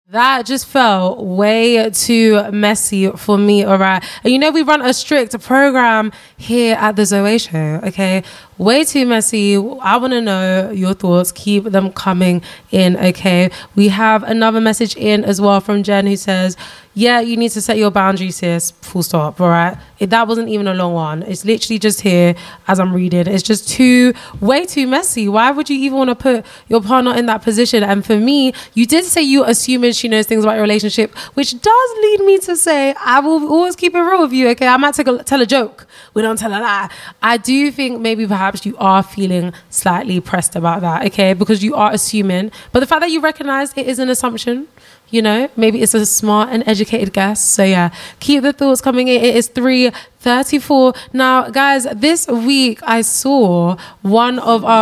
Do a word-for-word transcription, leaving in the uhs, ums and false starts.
That just felt way too messy for me, all right? And you know, we run a strict program here at the Zoe Show, okay? Way too messy. I want to know your thoughts. Keep them coming in, okay? We have another message in as well from Jen who says, yeah, you need to set your boundaries, sis. Full stop, all right? It, that wasn't even a long one. It's literally just here as I'm reading. It's just too, way too messy. Why would you even want to put your partner in that position? And for me, you did say you assuming she knows things about your relationship, which does lead me to say, I will always keep it real with you, okay? I might take a, tell a joke. We don't tell a lie. I do think maybe perhaps you are feeling slightly pressed about that, okay? Because you are assuming. But the fact that you recognize it is an assumption, you know, maybe it's a smart and educated guess. So yeah, keep the thoughts coming in. It is three thirty-four. Now, guys, this week I saw one of our